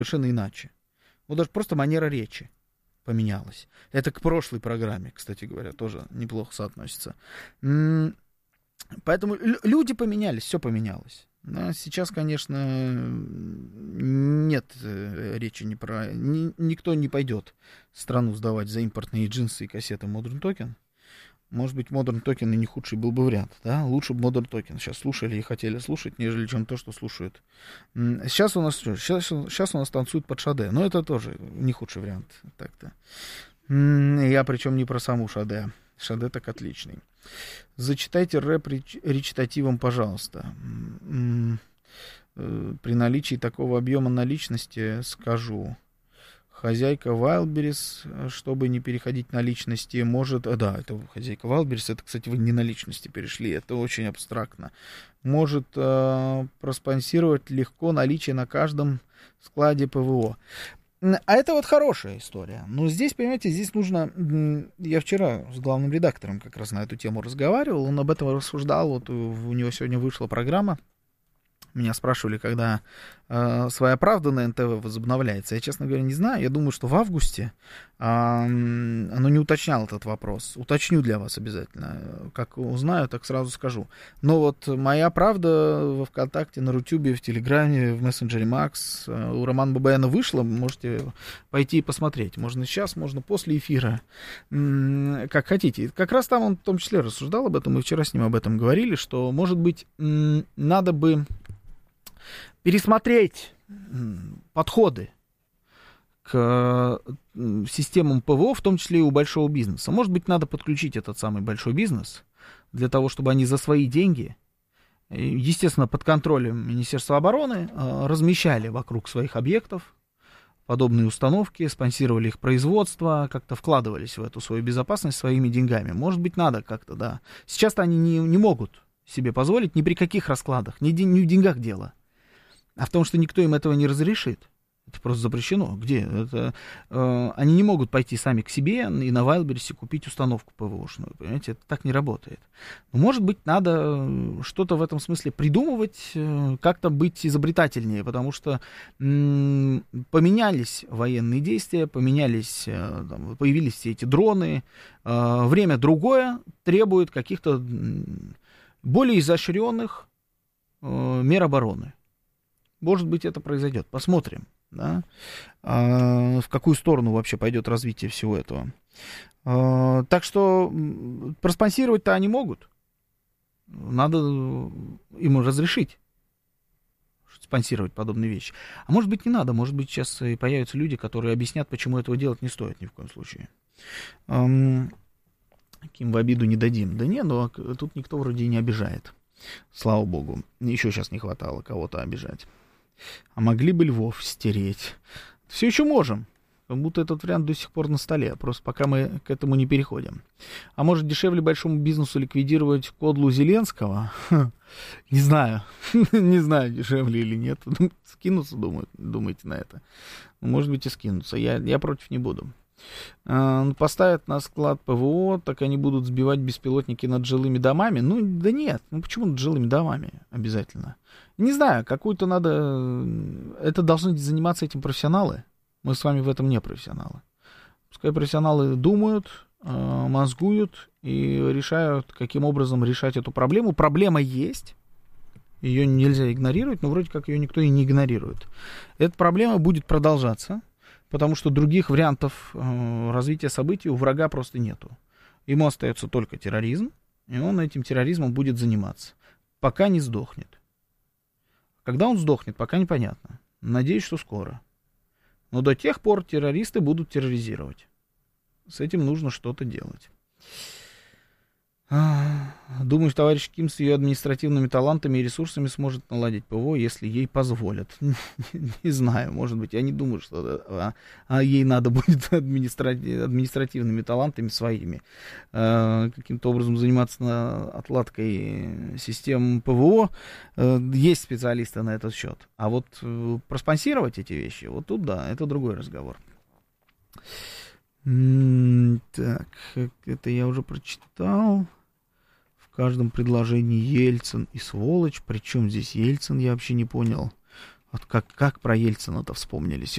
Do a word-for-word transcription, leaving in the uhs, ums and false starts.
совершенно иначе. Вот даже просто манера речи поменялась. Это к прошлой программе, кстати говоря, тоже неплохо соотносится. Поэтому люди поменялись, все поменялось. Но сейчас, конечно, нет речи не про... Ни, никто не пойдет страну сдавать за импортные джинсы и кассеты Modern Talking. Может быть, Modern Talking и не худший был бы вариант. Да? Лучше бы Modern Talking сейчас слушали и хотели слушать, нежели чем то, что слушают. Сейчас у нас, сейчас, сейчас у нас танцуют под Шаде. Но это тоже не худший вариант. Так-то. Я причем не про саму Шаде. Шаде так отличный. Зачитайте рэп речитативом, пожалуйста. При наличии такого объема наличности скажу. Хозяйка Wildberries, чтобы не переходить на личности, может... Да, это хозяйка Wildberries, это, кстати, вы не на личности перешли, это очень абстрактно. Может э, проспонсировать легко наличие на каждом складе ПВО. А это вот хорошая история. Но здесь, понимаете, здесь нужно... Я вчера с главным редактором как раз на эту тему разговаривал, он об этом рассуждал, вот у него сегодня вышла программа. Меня спрашивали, когда э, «Своя правда» на эн тэ вэ возобновляется. Я, честно говоря, не знаю. Я думаю, что в августе э, оно не уточняло этот вопрос. Уточню для вас обязательно. Как узнаю, так сразу скажу. Но вот «Моя правда» во ВКонтакте, на Рутюбе, в Телеграме, в мессенджере Макс э, у Романа Бабаяна вышла. Можете пойти и посмотреть. Можно сейчас, можно после эфира. М-м, как хотите. Как раз там он в том числе рассуждал об этом. Мы вчера с ним об этом говорили, что, может быть, м- надо бы пересмотреть подходы к системам ПВО, в том числе и у большого бизнеса. Может быть, надо подключить этот самый большой бизнес для того, чтобы они за свои деньги, естественно, под контролем Министерства обороны, размещали вокруг своих объектов подобные установки, спонсировали их производство, как-то вкладывались в эту свою безопасность своими деньгами. Может быть, надо как-то, да. Сейчас-то они не, не могут себе позволить ни при каких раскладах, ни, ни в деньгах дело, а в том, что никто им этого не разрешит. Это просто запрещено. Где? Это, э, они не могут пойти сами к себе и на Wildberries купить установку ПВОшную. Понимаете, это так не работает. Но, может быть, надо что-то в этом смысле придумывать, э, как-то быть изобретательнее, потому что м- поменялись военные действия, поменялись, э, там, появились все эти дроны. Э, время другое, требует каких-то м- более изощренных э, мер обороны. Может быть, это произойдет. Посмотрим, да, а, в какую сторону вообще пойдет развитие всего этого. А, так что проспонсировать-то они могут. Надо им разрешить спонсировать подобные вещи. А может быть, не надо. Может быть, сейчас и появятся люди, которые объяснят, почему этого делать не стоит ни в коем случае. А, Ким в обиду не дадим. Да не, но тут никто вроде и не обижает. Слава богу. Еще сейчас не хватало кого-то обижать. А могли бы Львов стереть? Все еще можем. Как будто этот вариант до сих пор на столе. Просто пока мы к этому не переходим. А может, дешевле большому бизнесу ликвидировать кодлу Зеленского? Не знаю. Не знаю, дешевле или нет. Скинуться, думаете, на это? Может быть, и скинуться. Я, я против не буду. Поставят на склад ПВО, так они будут сбивать беспилотники над жилыми домами. Ну, да нет, ну почему над жилыми домами обязательно? Не знаю, какую-то надо... Это должны заниматься этим профессионалы. Мы с вами в этом не профессионалы. Пускай профессионалы думают, мозгуют и решают, каким образом решать эту проблему. Проблема есть. Ее нельзя игнорировать, но вроде как ее никто и не игнорирует. Эта проблема будет продолжаться. Потому что других вариантов э, развития событий у врага просто нету. Ему остается только терроризм, и он этим терроризмом будет заниматься, пока не сдохнет. Когда он сдохнет, пока непонятно. Надеюсь, что скоро. Но до тех пор террористы будут терроризировать. С этим нужно что-то делать. Думаю, товарищ Ким с ее административными талантами и ресурсами сможет наладить ПВО, если ей позволят. Не знаю, может быть, я не думаю, что а, а ей надо будет административ, административными талантами своими э, каким-то образом заниматься на, отладкой систем ПВО. Э, есть специалисты на этот счет. А вот э, проспонсировать эти вещи, вот тут да, это другой разговор. М-м, так, это я уже прочитал. В каждом предложении Ельцин и сволочь. Причем здесь Ельцин, я вообще не понял. Вот как, как про Ельцина-то вспомнили